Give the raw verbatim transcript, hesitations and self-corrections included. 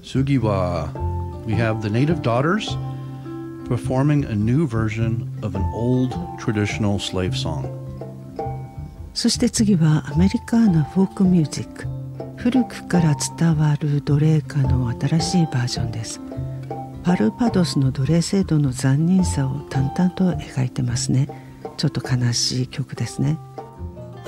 Sugiwa, we have the Native Daughters performing a new version of an old traditional slave song. そして次はアメリカなフォークミュージック、古くから伝わる奴隷歌の新しいバージョンです。バルバドスの奴隷制度の残忍さを淡々と描いてますね。ちょっと悲しい曲ですね。